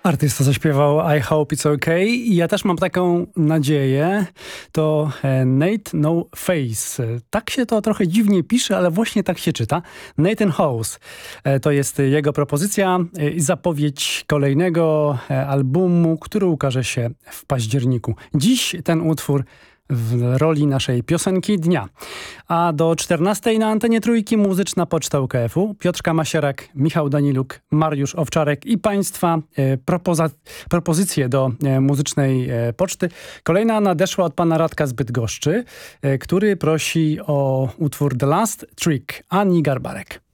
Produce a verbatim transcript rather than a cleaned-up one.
Artysta zaśpiewał I Hope It's Okay i ja też mam taką nadzieję. To Nate No Face. Tak się to trochę dziwnie pisze, ale właśnie tak się czyta. Nathan House. To jest jego propozycja i zapowiedź kolejnego albumu, który ukaże się w październiku. Dziś ten utwór w roli naszej piosenki dnia. A do czternastej na antenie Trójki muzyczna poczta U K F-u. Piotrka Masierak, Michał Daniluk, Mariusz Owczarek i Państwa e, propoza- propozycje do e, muzycznej e, poczty. Kolejna nadeszła od pana Radka z Bydgoszczy, e, który prosi o utwór The Last Trick Ani Garbarek.